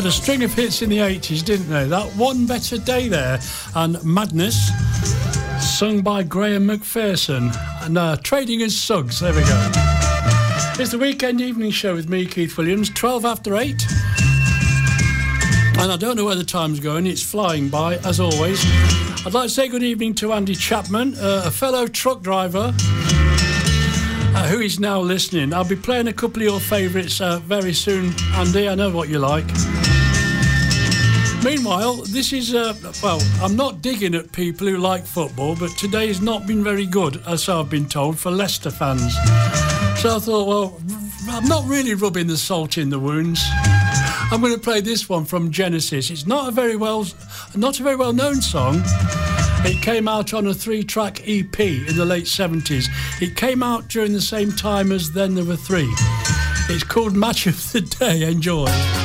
had a string of hits in the 80s, didn't they? That One Better Day there, and Madness, sung by Graham McPherson, and Trading as Suggs. There we go. It's the weekend evening show with me, Keith Williams, 12 after 8. And I don't know where the time's going, it's flying by, as always. I'd like to say good evening to Andy Chapman, a fellow truck driver who is now listening. I'll be playing a couple of your favourites very soon, Andy, I know what you like. Meanwhile, this is, I'm not digging at people who like football, but today has not been very good, as I've been told, for Leicester fans. So I thought, well, I'm not really rubbing the salt in the wounds. I'm going to play this one from Genesis. It's not a very well known song. It came out on a 3-track EP in the late 70s. It came out during the same time as Then There Were Three. It's called Match of the Day. Enjoy.